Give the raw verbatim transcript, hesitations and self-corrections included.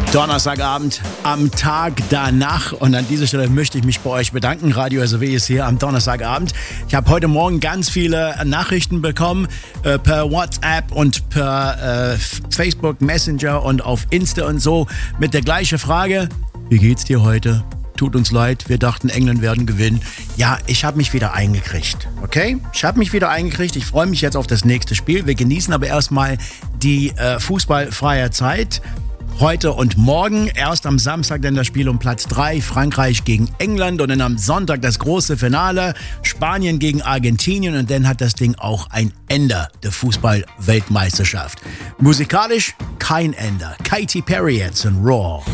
Donnerstagabend am Tag danach und an dieser Stelle möchte ich mich bei euch bedanken. Radio S O W ist hier am Donnerstagabend. Ich habe heute Morgen ganz viele Nachrichten bekommen äh, per WhatsApp und per äh, Facebook Messenger und auf Insta und so mit der gleichen Frage: Wie geht's dir heute? Tut uns leid, wir dachten, England werden gewinnen. Ja, ich habe mich wieder eingekriegt, okay? Ich habe mich wieder eingekriegt. Ich freue mich jetzt auf das nächste Spiel. Wir genießen aber erstmal die äh, fußballfreie Zeit. Heute und morgen, erst am Samstag dann das Spiel um Platz drei, Frankreich gegen England, und dann am Sonntag das große Finale, Spanien gegen Argentinien, und dann hat das Ding auch ein Ende, der Fußball-Weltmeisterschaft. Musikalisch kein Ende. Katy Perry jetzt in Raw.